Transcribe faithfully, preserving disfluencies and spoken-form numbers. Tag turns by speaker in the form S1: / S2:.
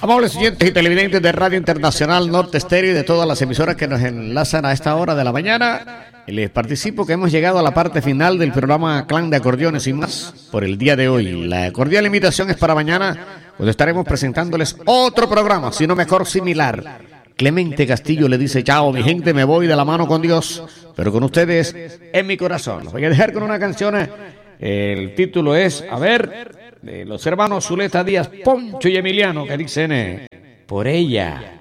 S1: Amables oyentes y televidentes de Radio Internacional Norte Estéreo y de todas las emisoras que nos enlazan a esta hora de la mañana, les participo que hemos llegado a la parte final del programa Clan de Acordeones y más por el día de hoy. La cordial invitación es para mañana, cuando estaremos presentándoles otro programa, si no mejor similar. Clemente Castillo le dice: chao mi gente, me voy de la mano con Dios, pero con ustedes en mi corazón. Los voy a dejar con una canción. El título es, a ver, de los hermanos Zuleta Díaz, Poncho y Emiliano, que dicen eh, Por ella.